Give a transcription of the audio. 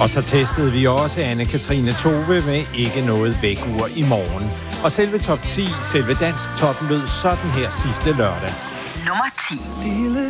Og så testede vi også Anne-Katrine Tove med ikke noget vækkeur i morgen. Og selve top 10, selve dansk toppen lød sådan her sidste lørdag. Nummer 10. Lille